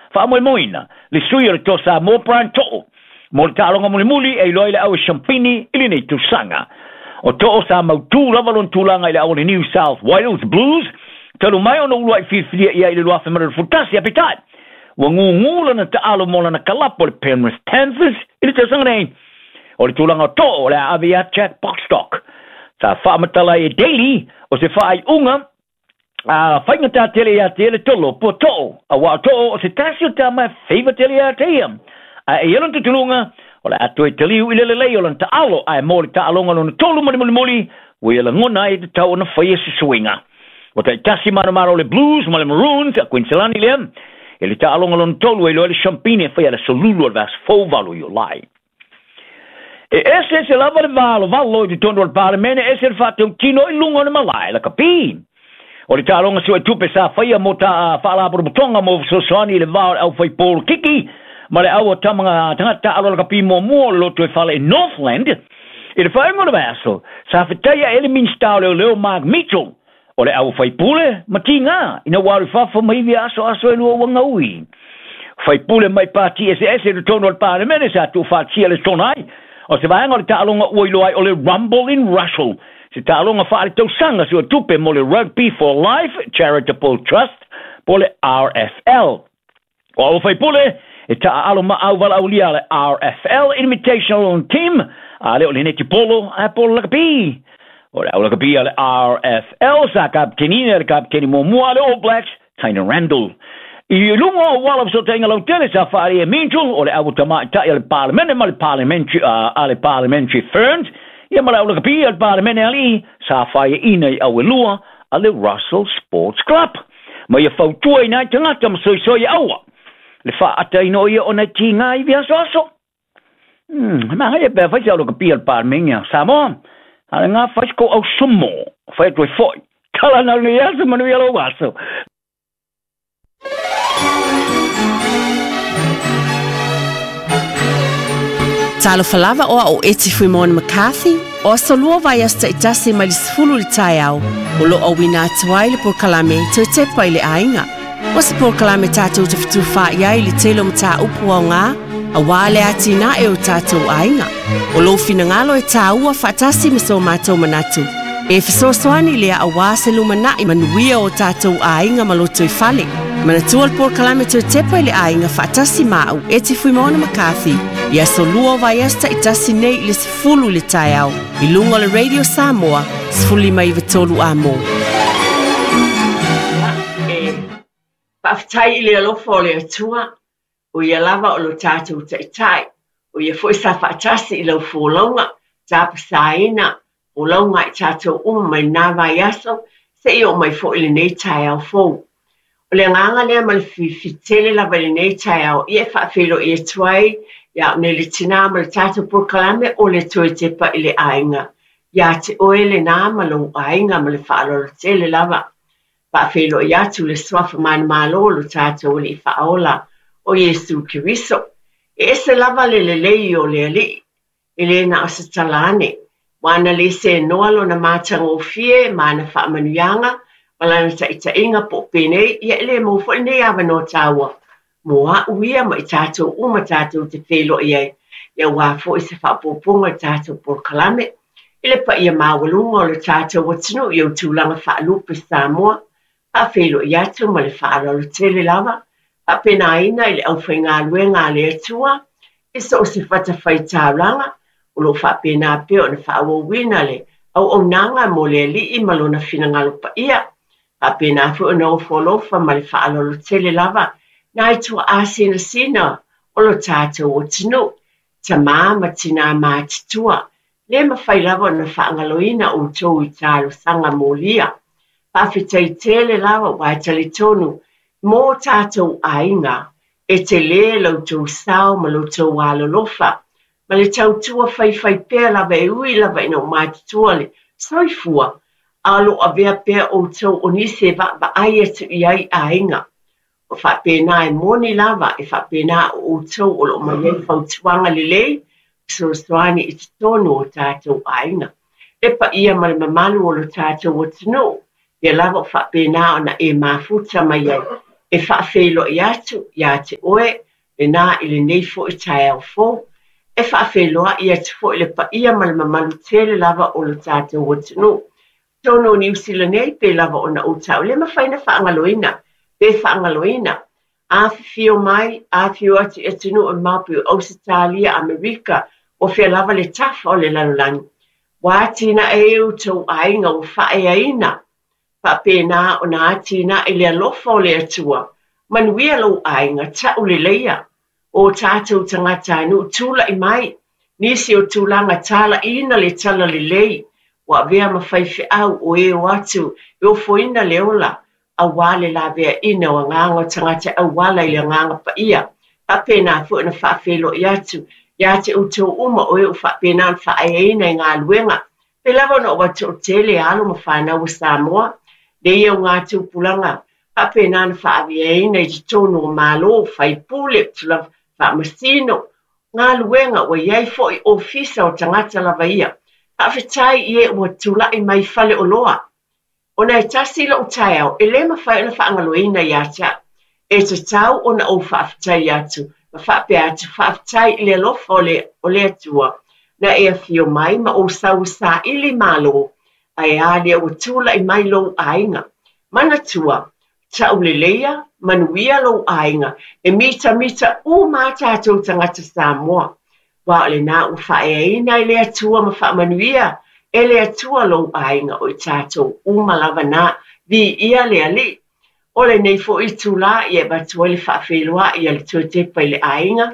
fa mo moina le sui le to sa mo pranto mo le talonga muli e loile au champini ili nei tu sanga o to sa mau tu lava lon tulanga ile au le New South Wales Blues telu mai ona ulu ai fifia ia ile lua femara futasi apitai wa ngungula na taalo mola na kalapo le Penrith Panthers ile te sanga nei o le tulanga to le avia Jack Bostock sa fa matala e daily o se fa ai unga fainga ta tele ya tele tolo po to a wa to o se tasio ta ma favorite tele ya team e yelon te tulunga o le atu e teliu ile le o ta alo ai mo ta alonga no tolu moli we le ngona e ta ona faia se swinga o te tasi maro le Blues ma le Maroons a Queensland le ele ta alonga no tolu e le champine faia le solulu vas fo valu yo lai e ese se lava le valo di tondo al parlamento ese il fatto tino il lungo ne malai la capi o le talonga sua tupe sa faia mo ta fala por butonga mo so soni le va au fai Paul Kiki ma le au tamanga tangata alo la capi mo lo to fala in Northland e le fai mo le vaso sa fitaia ele min stalo le Mark Mitchell o le au fai pule matinga ina waru fa fo mai via aso lo wanga ui fai pule mai parti ese le tondo al parlamento sa tu fa sia le tonai o se vai ngol ta alonga uilo ai o le Rumble in Russell se ta alonga fa ale tau sanga so tupe mo le Rugby for Life Charitable Trust po le RFL o fai pule e ta aloma au vala aulia le RFL Invitational Team ale o le neti polo a polo la capi o le au la capi ale RFL sa kaptenina le kapteni mo mua le All Blacks Taina Randall I lungo wala so tenga lo tele sa fari e minchul o le au tama ta il parlamento ma il parlamento ale parliamentary ferns ia ma la capi al parlamento ali sa fai ina au lua ale Russell Sports Club ma ia fau tu ina tanga tam so ia awa le fa ata ino ia ona tinga I via so ma ia be fai lo capi al parlamento sa mo ala nga fai ko au sumo fai tu foi kala na le ia ma no ia lo waso Talo falava o eti fui Mon McCarthy o solua vai asta itasi ma lisfulu li tai au o lo o wina atuai le por kalame te tepa i le ainga o se por kalame tātou te fitu wha iai li telo mta upu au ngā a wale ati na e o tātou ainga o lo fina ngalo e tā ua whaatasi me so mātou manatu e fisosoani lea a wase lumana I manuia o tātou ainga maloto I fale Manatua al por kalame te tepa i le ainga whaatasi mau eti fui Mon McCarthy Ia solua vai esta itasi nei le sifulu le tai au. I lunga le Radio Samoa, sifuli mai vitolu a mo. Paftai ili alofo le atua, o ia lava o lo tātou tai. O ia foi sa whaatasi I lau fōlaunga, tāpa saina, o launga I tātou mai nā vai aso, se I o mai fo ili nei tai au fōu. O le nganga lea ma le fitele lava ili nei tai au, ia whaafelo I atuai, ya ne le tina ma le tātou por kalame o le toe tepa I le ainga. Ya te oe le nā ma lo ainga ma le whaalo te le lava. Pa whelo I atu le swafa mani malo lo tātou le whaola o Yesu Kiriso. E se lava le lei o le ali. E le na o se talane. Wana le se noalo na mātanga o fie ma na whaamanuianga. Malana ta ita inga po pene. Ia ele mo fo ne awa no tāua. Moa uia ma I tātou uma tātou te whelo iai. Ia wafo I se whapoponga tātou por kalame. Ile pa ia mawalunga o le tātou watinu I au tūlanga whaalupe Samoa. Pa whelo I atu ma le whaaralo tele lava. Pa pena ina I le au whai ngā lue ngā le atua. Isa o se whatawhai tāulanga. O lo wha pena peo na whaawawina le. Au au nanga mo le li I malona whina ngalupa ia. Pa pena fu na o wholofa ma le whaaralo tele lava. Nai tua asina sina o lo tātou o tino, ta māma tina mātitua, le mawhai lawa na whaangaloina o tō I tālo sanga mōlia. Pawhitai tele lawa wai tali tonu, mō tātou ainga, e te le lau tō sao ma lo tō walolofa, ma le tau tua whai pēr lawa e ui lawa ina o mātitua le, soifua, alo a vea pēr o tō o nise ba ai atu I ai ainga. O whapena e moni lava, e whapena o tau o lo mai whautuanga lelei, so soani I te tonu o tātou ainga. E pa ia ma le mamalu o lo tātou o tino, ia lava o whapena o na e mafuta mai ai. e whaafelo i atu ia te oe le nā i le nei fo i tae au fo e whaafeloa ia te fo i le pa ia ma le mamalu tele lava o le tātou watunu. Tono New Zealand nei pe lava o na utau le mawhaina whaangaloina pe whaangaloina a fio mai a fio ati e tunu o mapu o Australia, Amerika o fia lava le tafa o le lalolani. Wa tina e u tau ainga o whaeaina pa pēnā o na tina e le alofa o le atua manuia lo ainga tau le leia o tātou tangata anu tula i mai nisi o tūlanga tala ina le tala le lei wa vea mawhaiwhi au o e o atu e o foina leola a wale la vea ina o nganga tangata au wala i le nganga pa ia pa pēnā fu na whaafelo i atu ia te uto uma o e o whaapēnā whaeaina i ngā luenga pe lava no watu o tele alo ma whanau Samoa le ia o ngā tūpulanga pa pēnā na whaaweaina i te tono o malo whai pule tula whaamasino ngā luenga wa iai fo i ofisa o tangata lava ia Hawhitai i e ua tūlai mai whale o loa. O nei tasi la o tai au, e le mawhai na whaangaloina i atia. E te tau o na o whawhitai atu, ma whape atu whawhitai i le alofa o le atua. Na e a fio mai ma o sau sa ili malo, ai a lea ua tūlai mai lo ainga. Mana tua, tau le leia, manuia lo ainga, e mita u mātātou tangata Samoa. Wa le na u whaeaina i le atua ma whaamanuia, e le atua lo ainga o i tātou umalawa na vi ia le ali. O le nei fo i tūla i e batua le whaafeloa i ale tuatepa i le ainga.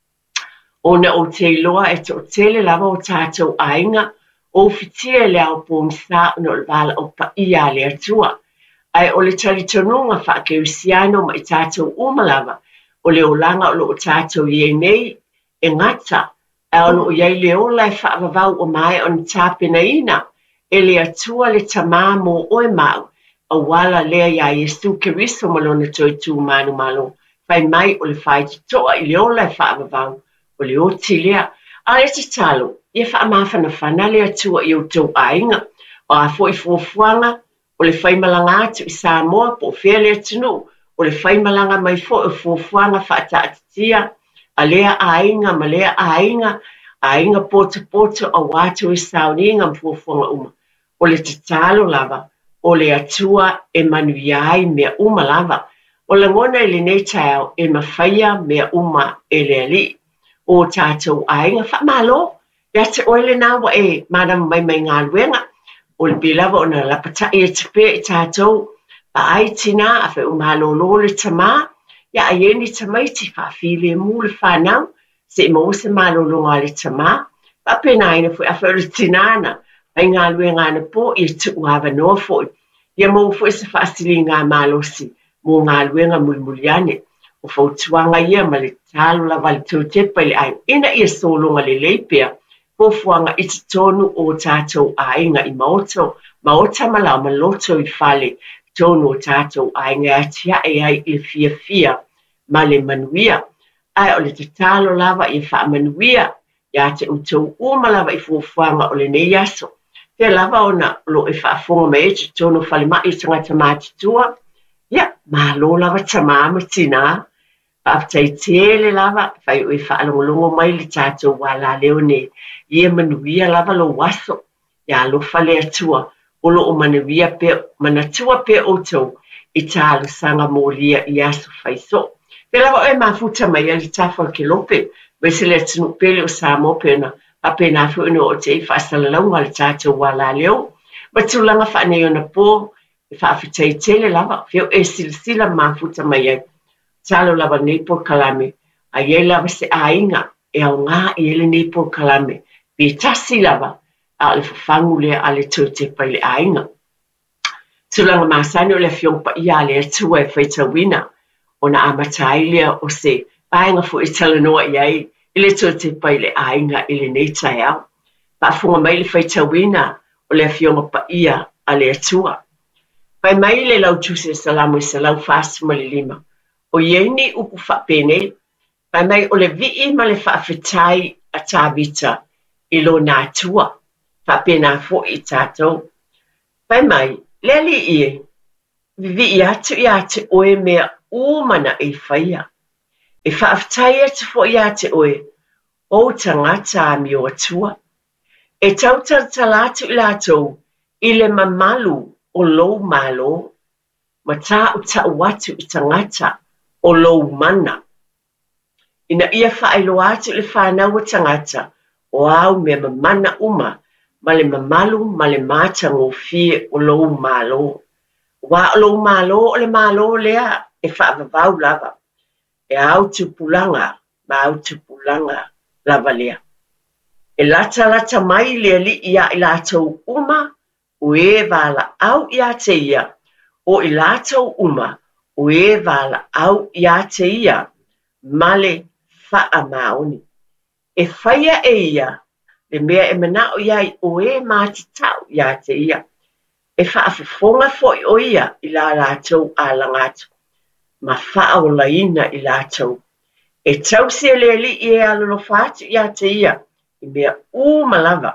O na o te loa e to tele lava o tātou ainga, o fitia le au pōmisa no le vala o pa ia le atua. Ai o le talitonunga whaakeusiano ma i tātou umalawa, o le olanga o lo o tātou i e nei, e ngata, e ono iai le ola e whaavavau o mai o ni tāpena ina, e le atua le tamā mō oe mau, a wala lea ia Yesu Keriso malona toi tū manu malo, whai mai o le whai toa i le ola e whaavavau, o le oti lea. A le te talo, ia whaamawhana whana le atua i o tau ainga, o a fo i fuafuanga, o le whai malanga atu i Samoa, po whea le atunu, o le whai malanga mai fo i fuafuanga whaata atitia, a lea ainga, ma lea ainga poto a watu i sauninga mfuafuanga uma. O le tatalo lava, o le atua e manuiai mea uma lava. O le ngona i le nei tau e mawhaia mea uma e le ali. O tātou ainga whamalo, ia te oile nā wa e madam mai ngā luenga. O le bilava o na lapata e tepe i tātou, pa ai tina a whai umalolo le tamā, ia a ieni tamaiti whaafile mu le whanau, se mo se malolonga le tamā, pa pena ina fwy a whai tinana, ai ngā luenga na po i tu hawa noa fwy. Ia mo fwy se whaasili ngā malosi, mo ngā luenga mulmuliane, o whautuanga ia ma le talo la wale tūtepa le ai, ina ia solonga le leipea, po fuanga i te tonu o tātou ainga i maoto, maota malau maloto i whale, tonu o tātou ainga atia e ai i fia ma le manuia. Ai o le te talo lava i whaamanuia, ia te utou umalawa i fuafuanga o le nei aso. Te lava ona lo e whaafonga me e te tonu whale mai i tangata mātitua, ia, malo lava tamama tina, whaafitai tele lava, whai o e whaalongolongo mai le tātou wala leo ne, ia manuia lava lo waso, ia lo whale atua, o lo o manuia pe, manatua pe o tau, i tālu sanga mōlia i aso whaiso. Pe lava o e mafuta mai ali tafa ke lope, wese le tunu pele o Samoa pena, a pena fu ino o te i whaasalalau ali tātou wala leo, ma tūlanga whaanei o na pō, i whaafitai tele lava, fio e silasila mafuta mai ai, talo lava Neipo Kalame, a iei lava se ainga, e au ngā i ele Neipo Kalame, pi tasi lava, a le whafangu lea a le tūtepa i le ainga. Tūlanga māsani o le fiongpa i a le atua e whaitawina, o na amatai lea o se paenga fu i talanoa i ai, i le tūtepa i le ainga i le neitai au. Paafunga mai le whaitawina o le fionga pa ia a le atua. Pai mai le lau tuse salamu i salau fasu ma le lima. O ieni upu whapene, pai mai o le vii ma le whaafetai a tāvita i lo nā tua. Whapena fo i tātou. Pai mai, le li ie, vivi i atu oe mea umana e whaia. E whaaftai atu fo ia te oe, o tangata mi o atua. E tautalatu I lātou, I le mamalu o lou malo, ma tā uta watu I tangata o lou mana. Ina ia whaelo atu le whanau o tangata, o au mea mamana uma, ma le mamalu ma le mata ngō fie o lou malo. Wa o lou malo o le malo lea e whaavavau lava. E au tupulanga, ma au tupulanga lava lea. E lata mai lea li ia I lātou uma, o e wala au ia te ia, o I lātou uma, o e wala au ia te ia, male wha maoni. E whaia e ia, le mea e manao iai o e mātitau ia te ia. E whaafafonga foi o ia I la lātou a langatu. Ma wha o laina I lātou. E tausi e le li I e alolo whātu ia te ia, I mea malava.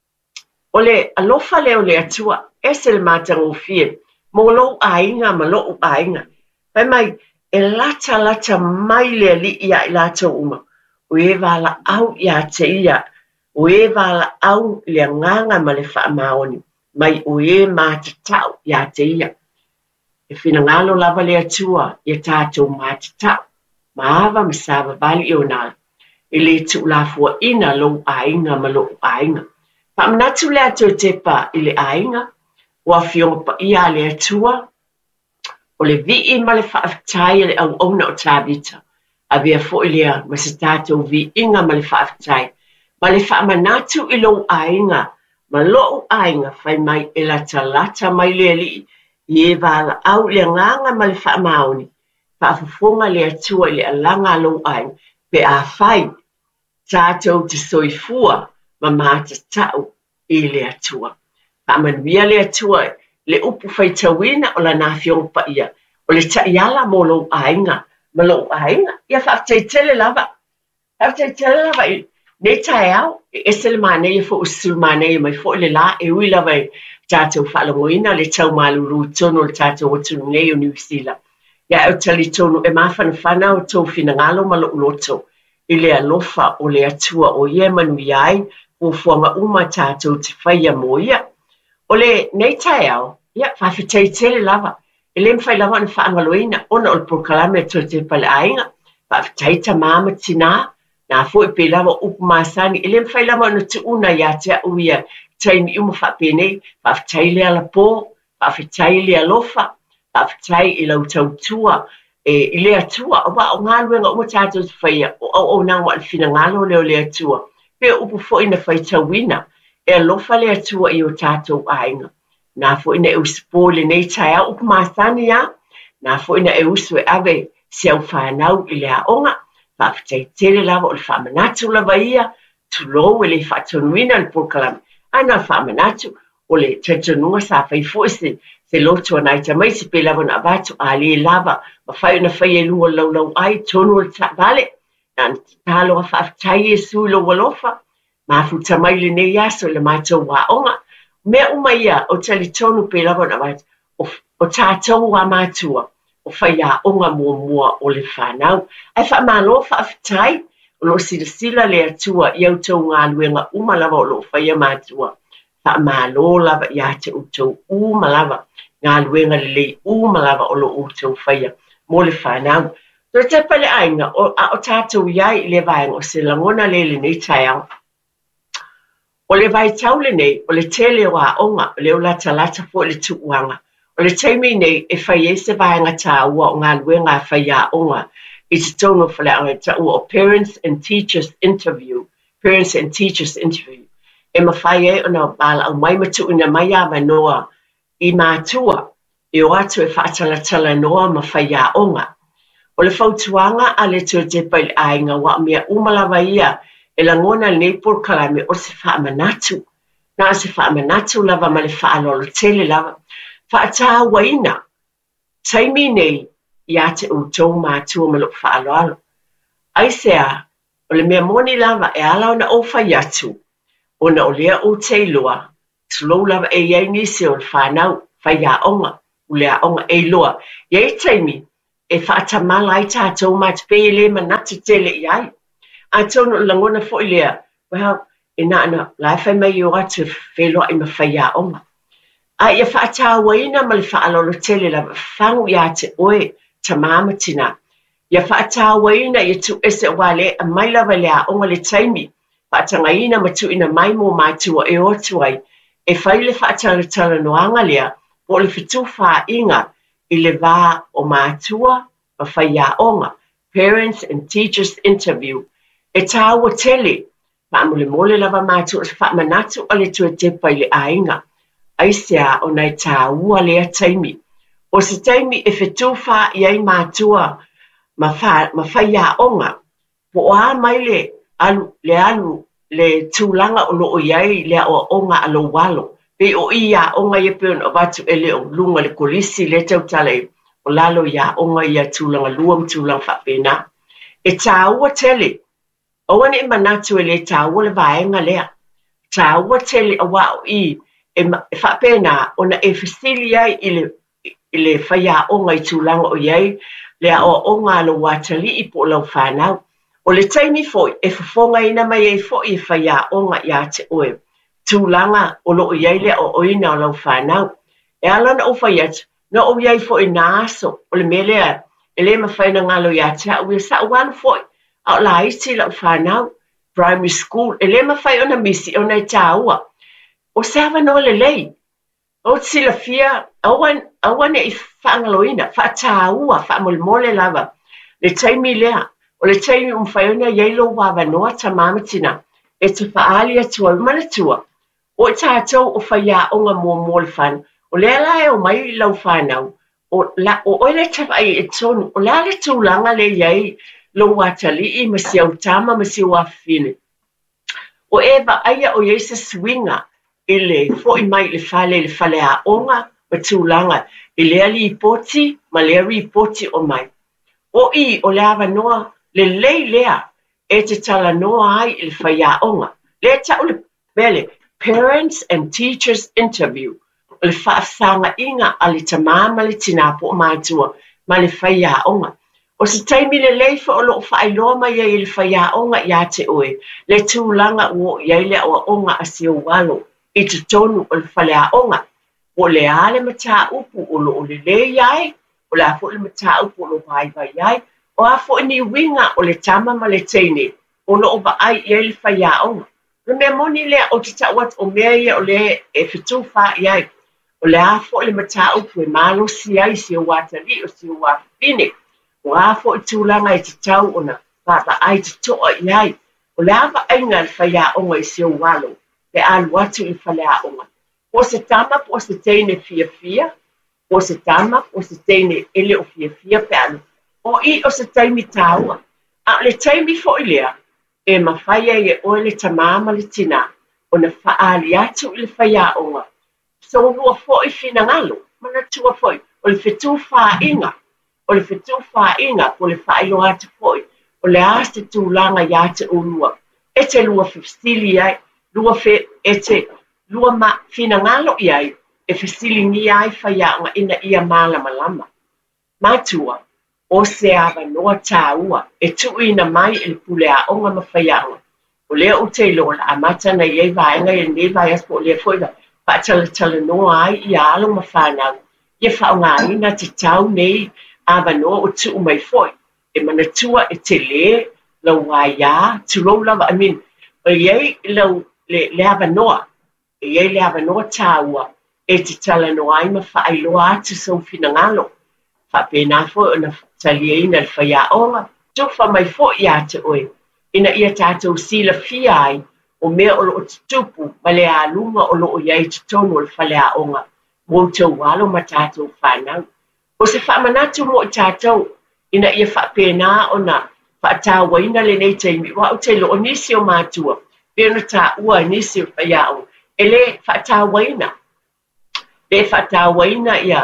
O le alofa leo le atua, e se le mātango fie, mo lo ainga ma lo ainga. Pai mai, e lata mai le li ia I lātou uma. O e wala au ia te ia, o e wala au le nganga ma le wha maoni, mai o e mātatau ia te ia. E whina ngalo lava le atua, I tātou mātatau, maawa masawa vali I o nāla. I le tu la fua ina lo ainga ma lo ainga. Pa manatu le atua te pa I le ainga, o a fionga pa ia le atua, o le vi ma le whaafitai le au ona o tābita. A vea fo ilea ma se tātou vi inga ma le whaafitai. Ma le whaamanatu I lo ainga, ma lo ainga whai mai e lata mai le li I e wala au le nganga ma le whaamaoni. Whaafufonga le atua I le alanga lo ainga, pe a whai tātou te soifua ma māta tau I le atua. Whaamanuia le atua le upu whaitawina o la nāwhiong pa ia, o le taiala mo lo ainga, ma lo ainga, ia whaafteitele lava. Whaafteitele lava I nei tae au, e se le mānei e fo usul mānei mai fo le la e ui lava I tātou whaalamoina le tau maluru tono le tātou atunu nei o New Zealand. Ia au tali tono e mawhana o tau finangalo ma lo uloto. I le alofa o le atua o ie manu iai, o fuanga uma tātou te whaia mo ia. O le nei tae au, ia whaafteitele lava. E le mwhai lava na whaangaloina, ona o le prokalame to te pale ainga, whaafteita māma tina, nā fo I pe lava upu māsani, e le mwhai lava na te una ia te uia, taimi umu whapene, whaaftai le ala pō, whaaftai le alofa, whaaftai I lau tautua, I le atua, o wa o ngā luenga umu tātou te whaia, o nang wa alfina ngalo leo le atua, pe upu fo ina whaitawina, e alofa le atua I o tātou ainga. Nā fo ina e usipo le nei taia upu māsani ia, nā fo ina e usu e ave se au whanau I le aonga, whaaftai tele lava o le whamanatu lava ia, tulo e le whaatonuina le prokalame, ana whamanatu o le tatanunga sa whaifuese, se loto anai tamai se pe lava na avatu a le lava, ma whai una whai e lua lau ai, tonu o le vale, na talo a whaaftai e sui lo walofa, ma futa mai le nei aso le mātou wa onga, mea umaia o tali tonu pe lava na avatu, o tātou wa mātua, o whai a onga mua o le whanau, ai wha malo whaaftai, o lo sila le atua I au tau ngā luenga umalava o lo whai a mātua, wha malo lava I a te utau umalava, ngā luenga le umalava o lo utau whai a, mo le whanau. Tō te pale ainga, o tātou iai le vaenga o se langona le nei taiao. O le vai tau le nei, o le tele o a onga, o le o lata fo le tuuanga. O le teimi nei e whai e se vaenga tā ua o ngā luenga whai a onga. I te tono whale anga ta ua o Parents and Teachers Interview. E ma whai e o na bala au mai matu ina mai a manoa I mātua. E o atu e whaatalatala noa ma whai a onga. O le whautuanga a le tō te pai ainga wa mea umalawa ia e la ngona nei porkalame o se whaamanatu. Nā se whaamanatu lava ma le whaalolo tele lava. Whaata waina. Taimi nei ia te utou mātua ma lo whaaloalo. Aisea, o le mea moni lava e ala ona o whai atu. Ona o lea o te loa. Tulo lava e iei nisi o le whanau whai a onga. Ulea onga e loa. Iei taimi e whaatamala I tātou mate pe le manati tele iai. A tono langona fo ilea, well, ina ana lai whai mai o atu wheloa I mawhaia onga. A ia whaatawaina ma le whaalolo tele la whangu ia te oe ta māmatina. Ia whaatawaina ia tu ese wale a mai lawa lea onga le taimi. Whaatangaina ma tu ina mai mō mātua e otu ai. E whaile whaataratara noanga lea, po le fitu wha inga I le wā o mātua ma whaia onga. Parents and Teachers Interview. E tāua tele, whaamole mole lava mātua sa whaamanatu ale tua te pai le ainga. Aisea o nei tāua lea taimi. O se taimi e fitu wha iai mātua ma whaia onga. Po a mai le tūlanga o loo iai lea o onga alo walo. Pe o ia onga ia peon o watu ele o lunga le kolisi le tau tale o lalo ia onga ia tūlanga luam tūlanga whapena. E tāua tele, oane I manatu e le tāua le vaenga lea. Tāua tele a wao I e whapena ona e fasili ai I le whaia onga I tūlanga o iai lea o onga alo watali I po lau whanau. O le taimi foi e whafonga ina mai e foi e whaia onga ia te oe. Tūlanga o loo iai lea o oina o lau whanau. E alana o whaiat, na o iai foi na aso, o le melea, e le mawhaina ngalo ia te au, ia sa uanu foi, au la isi lau whanau, primary school, e le mawhai ona misi o nei tāua. O sawa no le lei, o sila fia, awane I whaangaloina, wha tāua, wha mole lava, le taimi lea, o le taimi umwhaiona ielo wawa noa ta mamatina, e te whaalia tua manatua. O tātou o whaia onga mō le whan, o lea lae o mai lau whanau, o oile tawai e tonu, o lea le tūlanga le iai lo watali I masiau tama masiau awhine. O ewa aia o iesa swinga I le fo I mai le whale a onga ma tūlanga, I lea li poti, ma lea ri poti o mai. O I o lea wanoa le lei lea, e te tala noa ai I le whaia onga. Lea tau le bele, Parents and Teachers Interview. O le whaafanga inga a le tamama le tinapo o mātua ma le whaia onga. O se taimi le leifa o loo whaailoa mai I le whaia onga ia te oe. Le tūlanga uo iai le o onga a sio walo I te tonu o le whalea onga. O le ale mata upu o loo le le iai, o le afo le mata upu o loo vai iai, o afo ni winga o le tama ma le teine, o loo ba ai iai le whaia onga. Le mea moni lea o te tauat o mea ia o le e fitu wha iai. O le afo le mata upu e malo si ai si o watali o si o wapine. O afo I tūlanga I te tau o na papa ai te toa iai. O le awa ainga le whaia onga I si o walo. Pe alu atu I whalea onga. O se tama po se teine fia. O se tama po se teine ele o fia pe alu. O I o se taimi taua. A le taimi fo I lea. E mawhaia I e oe le tamama le tina. O na whaali atu I le whaia onga. So lua fo I fina ngalo. Mana tua fo I. O le fitu wha inga. O le fitu wha inga. O le whailo atu fo I. O le aste tūlanga ia te unua. E te lua fistili ai. Lua fe e te lua ma fina ngalo iai. E fistili ni ai whaia onga ina ia malama lama. Matua. O se awa noa tāua, e tuina mai I le pulea onga mawhaianga. O lea o te lola, a matana I ei vaenga I ne vai aspo o lea foiga, tala noa ai I alo mawhanau. Ia whaonga ina te tau nei, awa noa o tu mai foi. E manatua e te le, lau waia, tu rou lava, o iei lau le awa noa, e iei le awa noa tāua, e te tala noa ai mawhailoa atu sau fina ngalo. Whapena fo o na talia ina le whaia onga. Tuwha mai fo ia te oe. Ina ia tātou sila fia ai o mea o loo tupu ma le alunga o loo iai te tonu o le whalea onga. Mō tau walo ma tātou whanau. O se whamanatu mo I tātou ina ia whapena o na whaatawa ina le nei teimi. Wa o te loo nisi o mātua. Pena tā ua nisi o whaia onga. E le whaatawa ina. Le whaatawa ina ia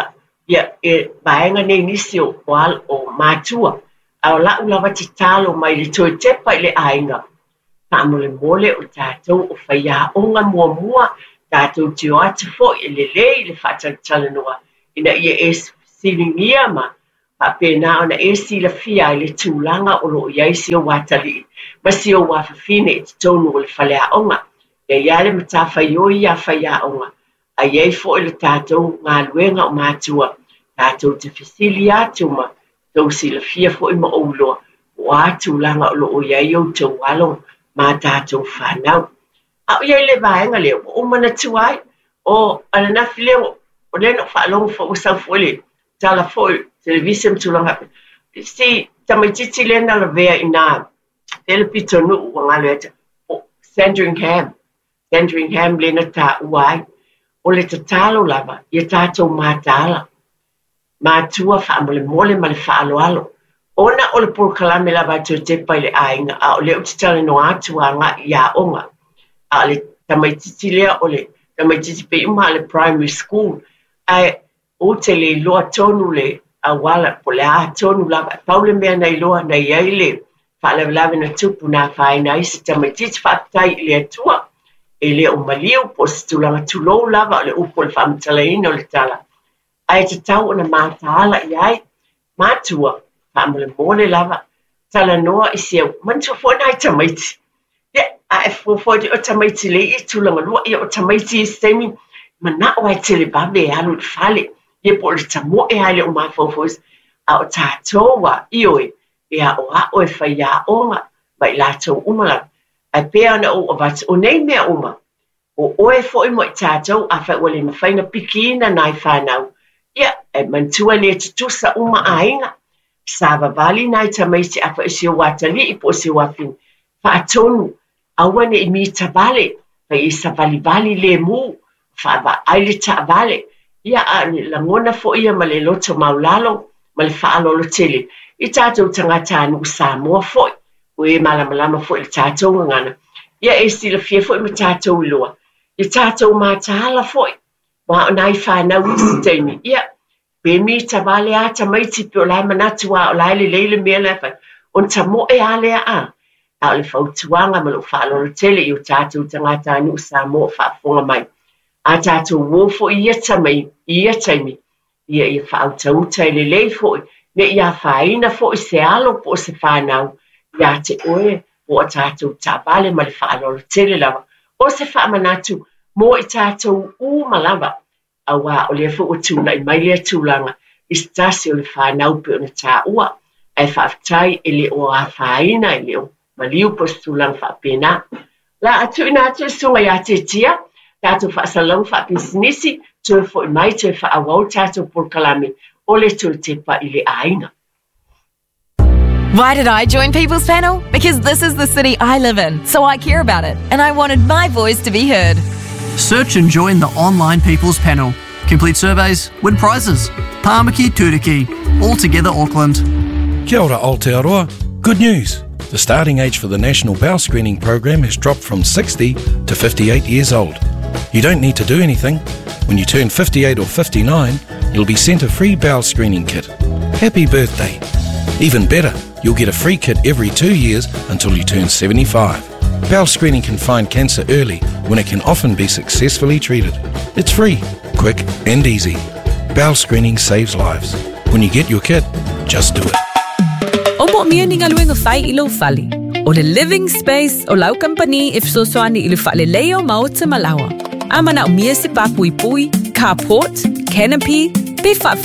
e vaenga nei nisi o mātua. Ao lau lava te talo mai le toi tepa I le ainga. Tāmole mole o tātou o whaia onga mua tātou te o atu fo I le le I le whaatala noa. Ina ia e siringia ma Pena ona e sila fia i le tūlanga o lo iai sio watali. Ma sio wafafine i tonu o le whalea onga. E iale matawhai o ia whaia onga. A iei fo i le tātou ngā luenga o mātua. Tātou te whisili atu ma. Tau sila fia fo i ma ouloa. O a tūlanga o lo iai o tau walong ma tātou whanau. A iei le vaenga leo. O mana tuai. O alana fileo. O leno whaalong fo usau fo le. Tala fo television tulanga. Si tamaititi lena la vea ina. Telepito nu wangale. Sandringham lena ta uai. O le tatalo lava. Ia tātou mātala. Mātua whaamole mole ma le whaaloalo. Ona o le pōkalame lava tu te pai le ainga. A o le utitale no atua nga ia onga. A le tamaititi lea o le tamaititi pe ima le primary school. Ai o te le loa tonu le a wala po le a tonu lava. Paule mea nei loa nei eile. Whaalawe na tupu na whaina isi tamaititi whaatai le atua. E le o maliu po se tulanga tulou lava o le upo le whaamtala ino le tala. Ai te tau ona mātaala i ai. Mātua. Whaamale mōle lava. Tala noa isi au. Mantua fōna i tamaiti. A e fōfōdi o tamaiti le i tulanga lua i o tamaiti i stemi. Mana o ai tele babe e alu fale. Ye po le tamo e ai le o mafofos. A o tātoa i oi. E a o e whaia onga. Mai lātou umala. Ai pēa na o vats o nei mea uma. O oe fōi mo i tātou a whai wale na whaina pikina nai whanau. Ia, e mantua le te tusa uma a inga. Sava vali nai tamaiti a whai sio watali i po sio wafin. Whaatonu. Awane i mi tabale. Whai i sa vali le mu. Whaava aile ta vale. Ia a ni langona fo ia ma le loto maulalo. Ma le whaalolo tele. I tātou tangata anu Samoa foi. O e malamalama foi le tātou ngana. Ia e sila fia foi ma tātou loa. I tātou mātahala foi. Wa o nai whanau i siteimi. Ia, pe mi tabale a tamaiti pe o lai manatua o lai le leile mea lefa. On tamo e alea a. A o le whautuanga ma lo whaalolo tele i o tātou tangata anu Samoa whaafonga mai. A tātou wofo i taimi. Ia i whautauta i le lei foi. Me ia whaina fo i se alo po se whanau. Ia te oe po a tātou tāpale ma le whaalolo tele lava. O se whaamanatu mo i tātou malava. A wā o lea fo o tūna i mai lea tūlanga. I stasi o le whanau pe o na tā ua. Ai whaafitai e le o a whaina e le o maliu po se tūlanga whaapena. La atu ina atu sunga ia te tia. Tātou whaasalau whaapisinisi. Tue fo i mai tue whaawau tātou pōkalame. Ole tultepa ile aina. Why did I join People's Panel? Because this is the city I live in, so I care about it, and I wanted my voice to be heard. Search and join the online People's Panel. Complete surveys, win prizes. Tāmaki Turiki, all together Auckland. Kia ora Aotearoa. Good news. The starting age for the National Bowel Screening Program has dropped from 60 to 58 years old. You don't need to do anything. When you turn 58 or 59, you'll be sent a free bowel screening kit. Happy birthday. Even better, you'll get a free kit every 2 years until you turn 75. Bowel screening can find cancer early when it can often be successfully treated. It's free, quick and easy. Bowel screening saves lives. When you get your kit, just do it. Omo mia ni ngaluenga fai ilo fali. O le living space o lau company if so soani ilu fale leo maota malawa. Amana o mia se papui pui, carport, canopy, be fa